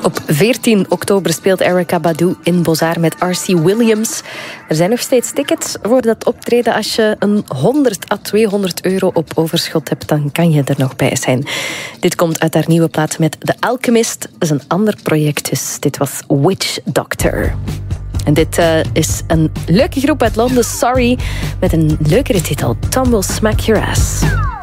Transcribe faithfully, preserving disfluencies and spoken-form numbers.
Op veertien oktober speelt Erykah Badu in Bozar met R C Williams. Er zijn nog steeds tickets voor dat optreden. Als je een honderd à tweehonderd euro op overschot hebt, dan kan je er nog bij zijn. Dit komt uit haar nieuwe plaat met The Alchemist. Dat is een ander project, dus dit was Witch Doctor. En dit uh, is een leuke groep uit Londen, Sorry, met een leukere titel, Tom Will Smack Your Ass.